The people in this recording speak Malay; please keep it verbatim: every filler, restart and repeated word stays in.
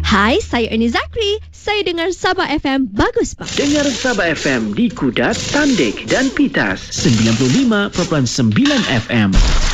Hai, saya Ernie Zakri. Saya dengar Sabah F M. Bagus, Pak. Dengar Sabah F M di Kudat, Tandik dan Pitas. sembilan puluh lima perpuluhan sembilan F M.